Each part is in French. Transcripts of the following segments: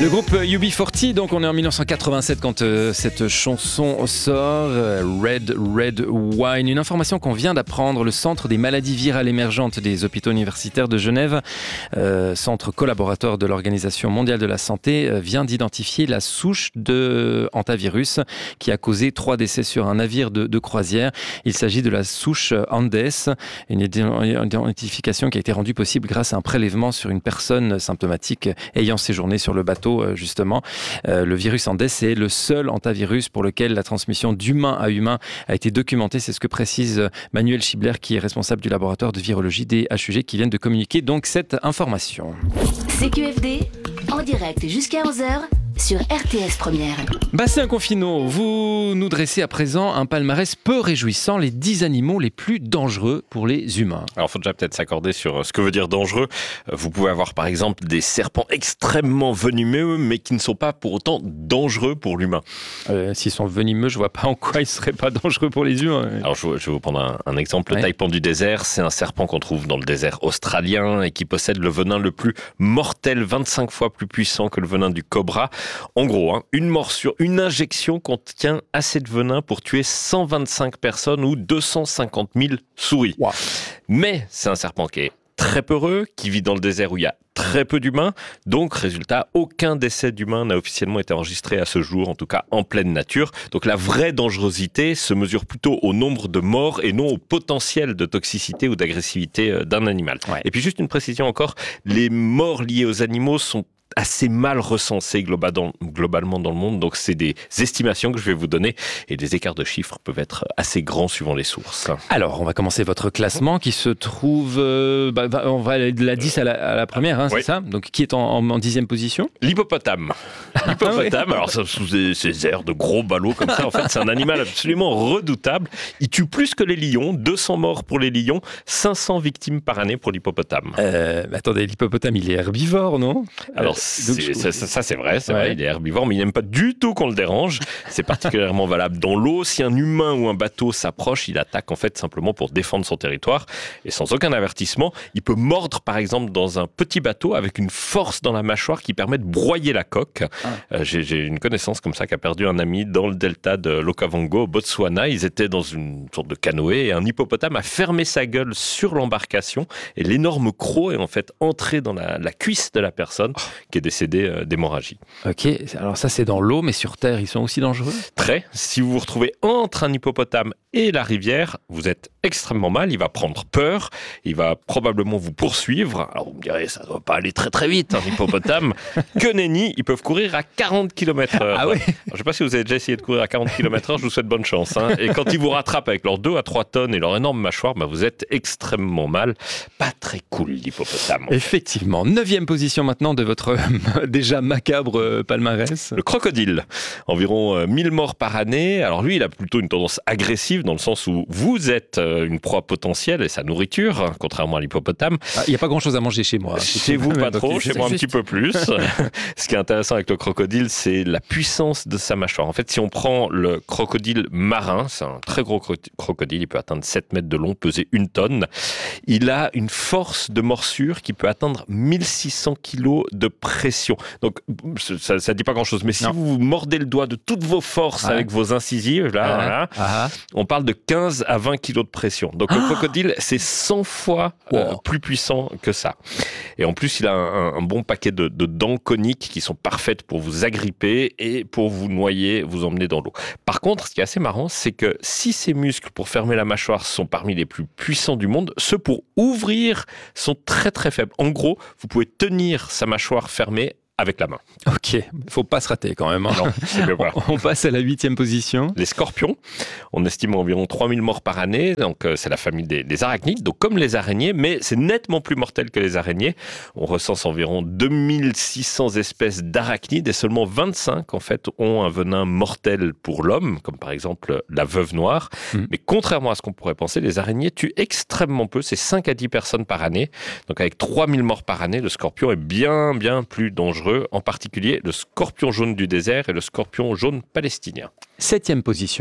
Le groupe UB40, donc on est en 1987 quand cette chanson sort, Red Wine. Une information qu'on vient d'apprendre, le Centre des maladies virales émergentes des hôpitaux universitaires de Genève, centre collaborateur de l'Organisation mondiale de la santé, vient d'identifier la souche de hantavirus qui a causé 3 décès sur un navire de croisière. Il s'agit de la souche Andes, une identification qui a été rendue possible grâce à un prélèvement sur une personne symptomatique ayant séjourné sur le bateau. Justement, le virus Andes est le seul hantavirus pour lequel la transmission d'humain à humain a été documentée. C'est ce que précise Manuel Schibler, qui est responsable du laboratoire de virologie des HUG, qui viennent de communiquer donc cette information. CQFD, en direct jusqu'à 11h sur RTS Première. Bastien Confineau, vous nous dressez à présent un palmarès peu réjouissant, les 10 animaux les plus dangereux pour les humains. Alors, il faut déjà peut-être s'accorder sur ce que veut dire dangereux. Vous pouvez avoir par exemple des serpents extrêmement venimeux, mais qui ne sont pas pour autant dangereux pour l'humain. S'ils sont venimeux, je ne vois pas en quoi ils ne seraient pas dangereux pour les humains. Alors, je vais vous prendre un exemple. Le taipan du désert, c'est un serpent qu'on trouve dans le désert australien et qui possède le venin le plus mortel, 25 fois plus puissant que le venin du cobra. En gros, une morsure, une injection contient assez de venin pour tuer 125 personnes ou 250 000 souris. Wow. Mais c'est un serpent qui est très peureux, qui vit dans le désert où il y a très peu d'humains. Donc, résultat, aucun décès d'humain n'a officiellement été enregistré à ce jour, en tout cas en pleine nature. Donc, la vraie dangerosité se mesure plutôt au nombre de morts et non au potentiel de toxicité ou d'agressivité d'un animal. Ouais. Et puis, juste une précision encore, les morts liées aux animaux sont assez mal recensés globalement dans le monde. Donc, c'est des estimations que je vais vous donner et les écarts de chiffres peuvent être assez grands suivant les sources. Alors, on va commencer votre classement qui se trouve... on va de la 10 à la première, c'est ça? Donc, qui est en 10e position? L'hippopotame. L'hippopotame, alors sous ces airs de gros ballots comme ça, en fait, c'est un animal absolument redoutable. Il tue plus que les lions, 200 morts pour les lions, 500 victimes par année pour l'hippopotame. Attendez, l'hippopotame, il est herbivore, non? Alors, ça c'est vrai, il est herbivore, mais il n'aime pas du tout qu'on le dérange. C'est particulièrement valable dans l'eau. Si un humain ou un bateau s'approche, il attaque en fait simplement pour défendre son territoire et sans aucun avertissement. Il peut mordre par exemple dans un petit bateau avec une force dans la mâchoire qui permet de broyer la coque. J'ai une connaissance comme ça qui a perdu un ami dans le delta de l'Okavango au Botswana. Ils étaient dans une sorte de canoë et un hippopotame a fermé sa gueule sur l'embarcation et l'énorme croc est en fait entré dans la cuisse de la personne qui est décédé d'hémorragie. Ok, alors ça c'est dans l'eau, mais sur Terre, ils sont aussi dangereux? Très. Si vous vous retrouvez entre un hippopotame et la rivière, vous êtes extrêmement mal, il va prendre peur, il va probablement vous poursuivre. Alors vous me direz, ça ne doit pas aller très très vite, un hippopotame. Que nenni, ils peuvent courir à 40 km/h. Ah oui. Je ne sais pas si vous avez déjà essayé de courir à 40 km/h, je vous souhaite bonne chance. Et quand ils vous rattrapent avec leurs 2 à 3 tonnes et leur énorme mâchoire, vous êtes extrêmement mal. Pas très cool l'hippopotame. Effectivement. 9e position maintenant de votre déjà macabre palmarès. Le crocodile, environ 1000 morts par année. Alors lui, il a plutôt une tendance agressive dans le sens où vous êtes une proie potentielle et sa nourriture, contrairement à l'hippopotame. Il n'y a pas grand-chose à manger chez moi. Chez vous, pas trop, chez moi un petit peu plus. Ce qui est intéressant avec le crocodile, c'est la puissance de sa mâchoire. En fait, si on prend le crocodile marin, c'est un très gros crocodile, il peut atteindre 7 mètres de long, peser 1 tonne. Il a une force de morsure qui peut atteindre 1600 kilos de pression. Donc, ça ne dit pas grand-chose. Mais si vous mordez le doigt de toutes vos forces avec vos incisives, on parle de 15 à 20 kilos de pression. Donc, le crocodile, c'est 100 fois plus puissant que ça. Et en plus, il a un bon paquet de dents coniques qui sont parfaites pour vous agripper et pour vous noyer, vous emmener dans l'eau. Par contre, ce qui est assez marrant, c'est que si ses muscles pour fermer la mâchoire sont parmi les plus puissants du monde, ceux pour ouvrir sont très très faibles. En gros, vous pouvez tenir sa mâchoire fermée avec la main. Ok, faut pas se rater quand même. Non, c'est bien pas. On passe à la 8e position. Les scorpions, on estime environ 3000 morts par année, donc c'est la famille des arachnides, donc comme les araignées, mais c'est nettement plus mortel que les araignées. On recense environ 2600 espèces d'arachnides et seulement 25 en fait ont un venin mortel pour l'homme, comme par exemple la veuve noire. Mais contrairement à ce qu'on pourrait penser, les araignées tuent extrêmement peu, c'est 5 à 10 personnes par année. Donc avec 3000 morts par année, le scorpion est bien plus dangereux, en particulier le scorpion jaune du désert et le scorpion jaune palestinien. 7e position.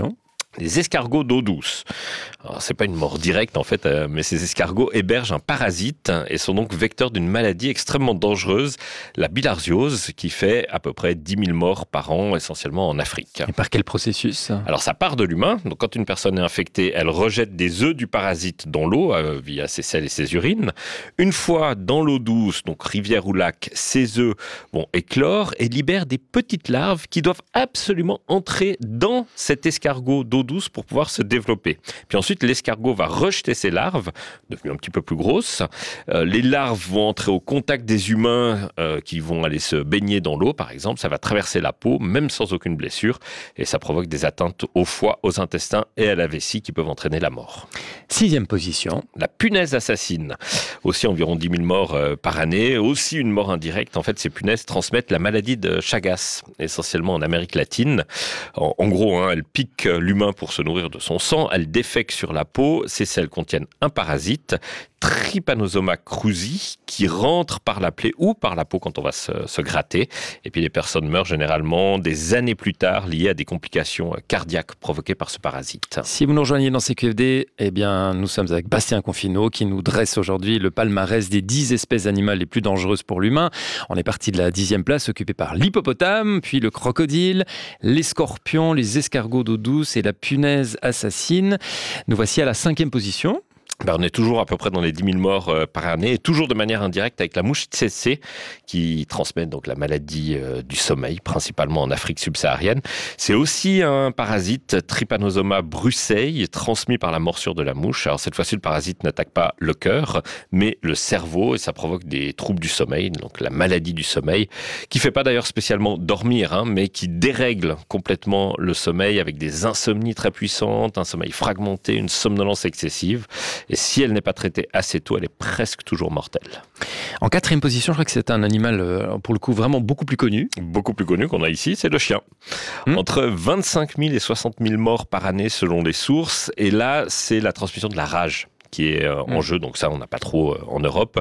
Les escargots d'eau douce. Alors, c'est pas une mort directe en fait, mais ces escargots hébergent un parasite et sont donc vecteurs d'une maladie extrêmement dangereuse, la bilharziose, qui fait à peu près 10 000 morts par an, essentiellement en Afrique. Et par quel processus ? Alors ça part de l'humain, donc quand une personne est infectée, elle rejette des œufs du parasite dans l'eau via ses selles et ses urines. Une fois dans l'eau douce, donc rivière ou lac, ces œufs vont éclore et libèrent des petites larves qui doivent absolument entrer dans cet escargot d'eau douce pour pouvoir se développer. Puis ensuite, l'escargot va rejeter ces larves, devenues un petit peu plus grosses. Les larves vont entrer au contact des humains qui vont aller se baigner dans l'eau, par exemple. Ça va traverser la peau, même sans aucune blessure, et ça provoque des atteintes au foie, aux intestins et à la vessie qui peuvent entraîner la mort. 6e position. La punaise assassine. Aussi environ 10 000 morts par année. Aussi une mort indirecte. En fait, ces punaises transmettent la maladie de Chagas, essentiellement en Amérique latine. En gros, elles piquent l'humain pour se nourrir de son sang. Elles défèquent sur la peau. Ces selles contiennent un parasite, Trypanosoma cruzi, qui rentre par la plaie ou par la peau quand on va se gratter. Et puis les personnes meurent généralement des années plus tard liées à des complications cardiaques provoquées par ce parasite. Si vous nous rejoignez dans CQFD, eh bien, nous sommes avec Bastien Confineau qui nous dresse aujourd'hui le palmarès des 10 espèces animales les plus dangereuses pour l'humain. On est parti de la 10e place occupée par l'hippopotame, puis le crocodile, les scorpions, les escargots d'eau douce et la punaise assassine. Nous voici à la 5e position. On est toujours à peu près dans les 10 000 morts par année, et toujours de manière indirecte avec la mouche tsetse, qui transmet donc la maladie du sommeil, principalement en Afrique subsaharienne. C'est aussi un parasite, Trypanosoma brucei, transmis par la morsure de la mouche. Alors cette fois-ci, le parasite n'attaque pas le cœur, mais le cerveau, et ça provoque des troubles du sommeil, donc la maladie du sommeil, qui ne fait pas d'ailleurs spécialement dormir, mais qui dérègle complètement le sommeil avec des insomnies très puissantes, un sommeil fragmenté, une somnolence excessive. Et si elle n'est pas traitée assez tôt, elle est presque toujours mortelle. En 4e position, je crois que c'est un animal, pour le coup, vraiment beaucoup plus connu. Beaucoup plus connu qu'on a ici, c'est le chien. Entre 25 000 et 60 000 morts par année selon les sources. Et là, c'est la transmission de la rage qui est en jeu, donc ça on n'a pas trop en Europe.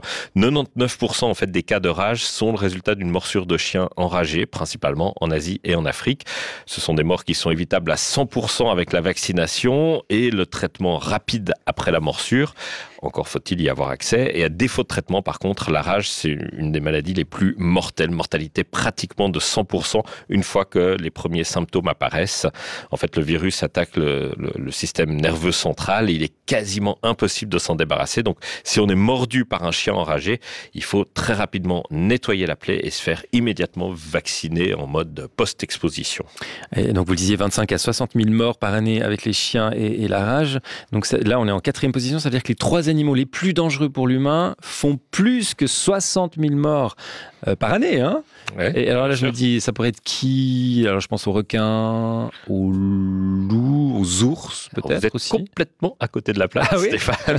99% en fait des cas de rage sont le résultat d'une morsure de chien enragé, principalement en Asie et en Afrique. Ce sont des morts qui sont évitables à 100% avec la vaccination et le traitement rapide après la morsure. Encore faut-il y avoir accès. Et à défaut de traitement, par contre, la rage, c'est une des maladies les plus mortelles. Mortalité pratiquement de 100% une fois que les premiers symptômes apparaissent. En fait, le virus attaque le système nerveux central et il est quasiment impossible de s'en débarrasser. Donc, si on est mordu par un chien enragé, il faut très rapidement nettoyer la plaie et se faire immédiatement vacciner en mode post-exposition. Et donc, vous le disiez, 25 à 60 000 morts par année avec les chiens et la rage. Donc là, on est en 4e position. Ça veut dire que les 3 animaux les plus dangereux pour l'humain font plus que 60 000 morts par année. Ouais, et alors là, je me dis, ça pourrait être qui ? Alors, je pense aux requins, aux loups, aux ours, peut-être vous êtes aussi. Complètement à côté de la plaque, Stéphane.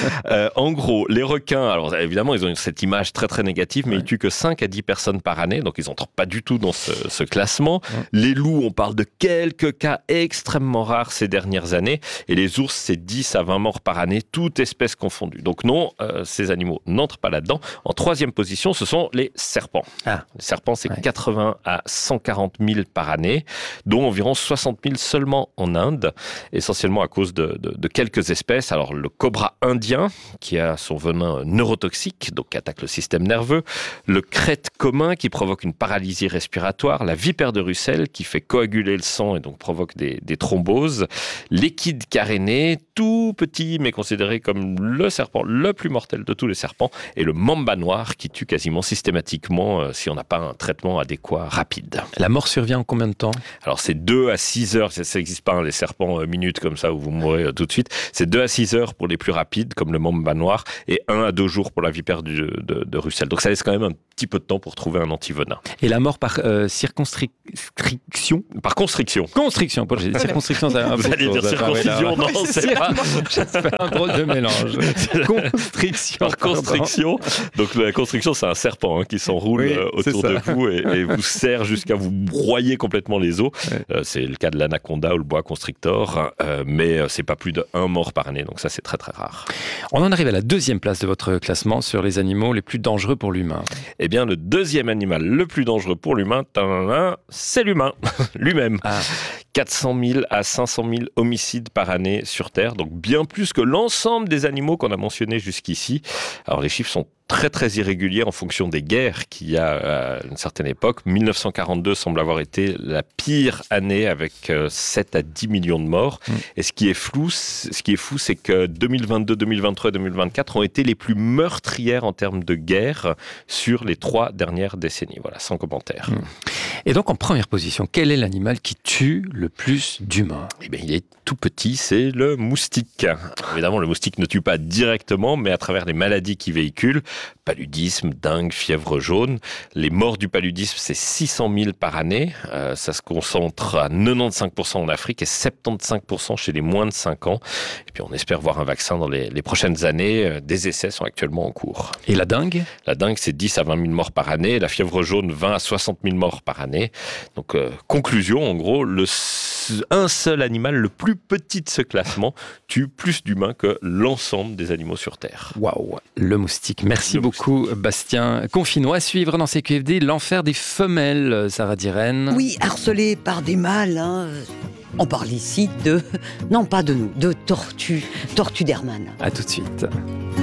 En gros, les requins, alors évidemment, ils ont cette image très très négative, mais ils tuent que 5 à 10 personnes par année, donc ils n'entrent pas du tout dans ce classement. Les loups, on parle de quelques cas extrêmement rares ces dernières années, et les ours, c'est 10 à 20 morts par année, toute espèce confondue. Donc non, ces animaux n'entrent pas là-dedans. En 3e position, ce sont les serpents. Les serpents, c'est 80 à 140 000 par année, dont environ 60 000 seulement en Inde, essentiellement à cause de quelques espèces. Alors le cobra indien, qui a son venin neurotoxique, donc qui attaque le système nerveux, le crête commun, qui provoque une paralysie respiratoire, la vipère de Russell, qui fait coaguler le sang et donc provoque des thromboses, l'équide carénée, tout petit, mais considéré comme le serpent le plus mortel de tous les serpents, et le mamba noir, qui tue quasiment systématiquement si on n'a pas un traitement adéquat rapide. La mort survient en combien de temps ? Alors c'est 2 à 6 heures, ça n'existe pas, les serpents minutes comme ça où vous mourrez tout de suite. C'est 2 à 6 heures pour les plus rapides, comme le mamba noir, et 1 à 2 jours pour la vipère de Russell. Donc ça laisse quand même un petit peu de temps pour trouver un antivenin. Et la mort par circonstriction ? Par constriction. Constriction, j'ai dit circonstriction, ça Vous allez dire circoncision, non, c'est pas J'espère un drôle de mélange. Constriction. Par constriction. Donc la constriction, c'est un serpent qui s'enroule autour de vous et vous serre jusqu'à vous broyer complètement les os. Ouais. C'est le cas de l'anaconda ou le boa constrictor, mais c'est pas plus de 1 mort par année, donc ça c'est très très rare. On en arrive à la 2e place de votre classement sur les animaux les plus dangereux pour l'humain. Eh bien, le 2e animal le plus dangereux pour l'humain, c'est l'humain, lui-même. 400 000 à 500 000 homicides par année sur Terre, donc bien plus que l'ensemble des animaux qu'on a mentionnés jusqu'ici. Alors les chiffres sont très très irréguliers en fonction des guerres qu'il y a à une certaine époque. 1942 semble avoir été la pire année avec 7 à 10 millions de morts. Et ce qui est fou, c'est que 2022, 2023 et 2024 ont été les plus meurtrières en termes de guerre sur les 3 dernières décennies. Voilà, sans commentaire. Et donc en première position, quel est l'animal qui tue le plus d'humains ? Eh bien, il est tout petit, c'est le moustique. Évidemment, le moustique ne tue pas directement, mais à travers les maladies qu'il véhicule. Paludisme, dengue, fièvre jaune. Les morts du paludisme, c'est 600 000 par année. Ça se concentre à 95% en Afrique et 75% chez les moins de 5 ans. Et puis on espère voir un vaccin dans les prochaines années. Des essais sont actuellement en cours. Et la dengue ? La dengue, c'est 10 à 20 000 morts par année. La fièvre jaune, 20 à 60 000 morts par année. Donc, conclusion, en gros, un seul animal, le plus petit de ce classement, tue plus d'humains que l'ensemble des animaux sur Terre. Waouh, le moustique. Merci beaucoup, Bastien Confinois. À suivre dans CQFD, l'enfer des femelles, Sarah Diren. Oui, harcelées par des mâles. On parle ici de... Non, pas de nous, de tortues d'Hermann. À tout de suite.